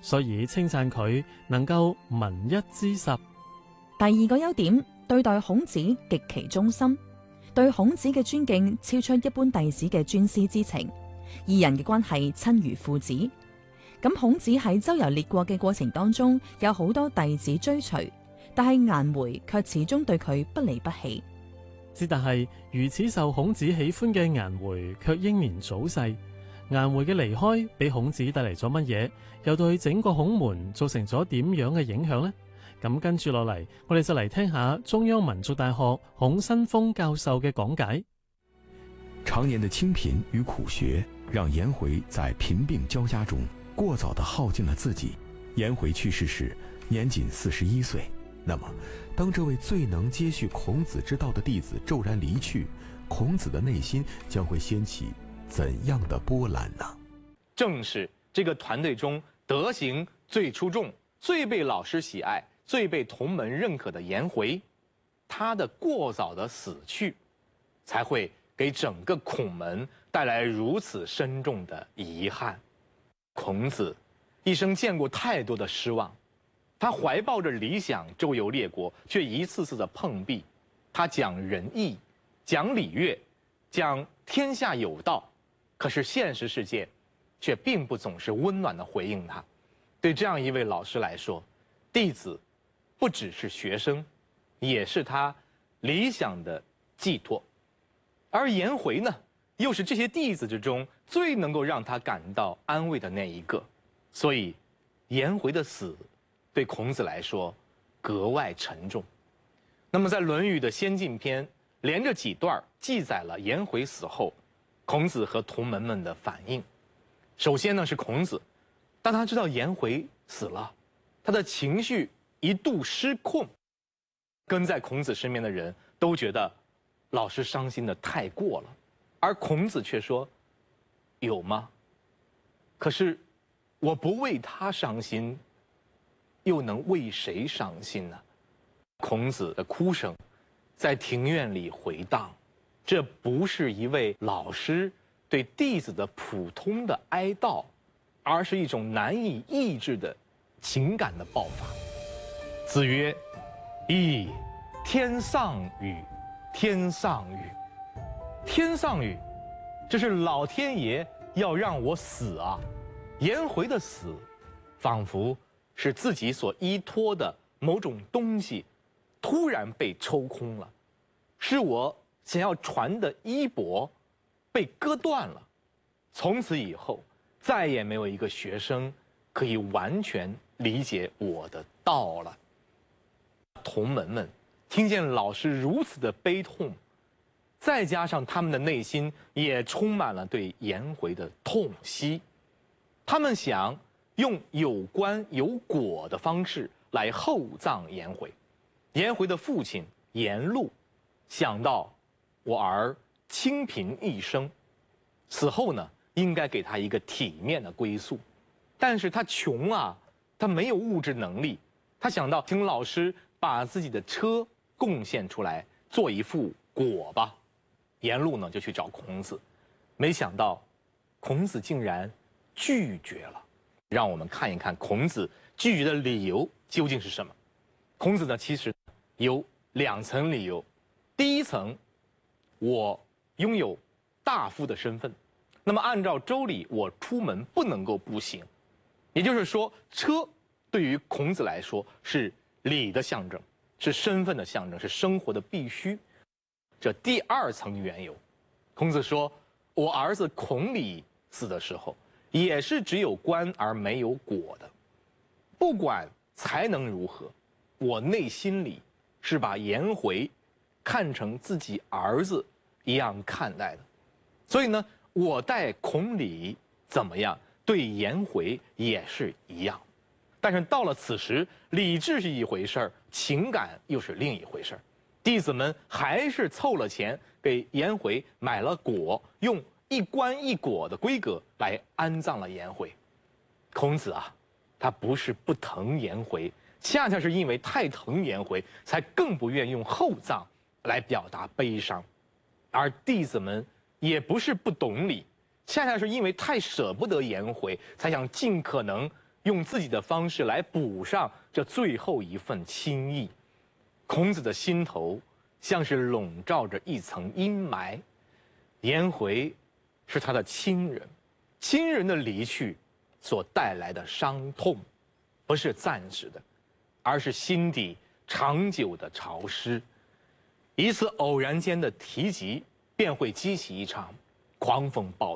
所以稱讚佢能夠聞一知十。 第二個優點，對待孔子極其忠心，對孔子嘅尊敬超出一般弟子嘅尊師之情，二人嘅關係親如父子。咁孔子喺周遊列國嘅過程當中，有好多弟子追隨，但係顏回卻始終對佢不離不棄。 只但係如此受孔子喜歡嘅顏回，卻英年早逝。顏回嘅離開，俾孔子帶嚟咗乜嘢？又對整個孔門造成咗點樣嘅影響呢？咁跟住落嚟，我哋就嚟聽下中央民族大學孔新峰教授嘅講解。 常年的清貧與苦學，讓顏回在貧病交加中過早地耗盡了自己。顏回去世時年僅41歲。那麼，當這位最能接續孔子之道的弟子驟然離去，孔子的內心將會掀起怎樣的波瀾呢？ 正是這個團隊中德行最出眾、最被老師喜愛、最被同門認可的顏回，他的過早的死去，才會給整個孔門帶來如此深重的遺憾。孔子一生見過太多的失望，他懷抱着理想周遊列國，卻一次次的碰壁。他講仁義，講禮樂，講天下有道，可是現實世界卻並不總是溫暖的回應他。對這樣一位老師來說，弟子不只是學生，也是他理想的寄託。而顏回呢，又是這些弟子之中最能夠讓他感到安慰的那一個。所以，顏回的死對孔子來說格外沉重。那麼在《論語》的先進篇，連着幾段記載了顏回死後孔子和同門們的反應。首先呢，是孔子，當他知道顏回死了，他的情緒一度失控。跟在孔子身邊的人都覺得老師傷心的太過了，而孔子卻說：有嗎？可是我不為他傷心，又能為誰傷心呢？孔子的哭聲在庭院裡回盪，這不是一位老師對弟子的普通的哀悼，而是一種難以抑制的情感的爆發。子曰：噫！天喪予，天喪予，天喪予，這是老天爺要讓我死啊！顏回的死，仿佛是自己所依託的某種東西突然被抽空了，是我想要傳的衣缽被割斷了。從此以後，再也沒有一個學生可以完全理解我的道了。同門們聽見老師如此的悲痛，再加上他們的內心也充滿了對顏回的痛惜，他們想用有棺有椁的方式來厚葬顏回。顏回的父親顏路想到我兒清貧一生，死後呢，應該給他一個體面的歸宿，但是他窮啊，他沒有物質能力。他想到請老師把自己的車貢獻出來做一副椁吧。顏路呢就去找孔子，沒想到孔子竟然拒絕了。讓我們看一看孔子拒絕的理由究竟是什麼。孔子呢其實有兩層理由。第一層，我擁有大夫的身份，那麼按照周禮，我出門不能夠步行，也就是說，車對於孔子來說是禮的象徵，是身份的象徵，是生活的必須。這第二層緣由，孔子說，我兒子孔鯉死的時候，也是只有棺而沒有椁的。不管才能如何，我內心裡是把顏回看成自己兒子一樣看待的。所以呢，我待孔鯉怎麼樣，對顏回也是一樣。但是到了此時，理智是一回事兒，情感又是另一回事兒。弟子們還是湊了錢給顏回買了椁，用一棺一椁的規格來安葬了顏回。孔子啊，他不是不疼顏回，恰恰是因為太疼顏回，才更不願用厚葬來表達悲傷。而弟子們也不是不懂禮，恰恰是因為太捨不得顏回，才想盡可能用自己的方式来补上这最后一份亲意。孔子的心头像是笼罩着一层阴霾，颜回是他的亲人，亲人的离去所带来的伤痛，不是暂时的，而是心底长久的潮湿。一次偶然间的提及，便会激起一场狂风暴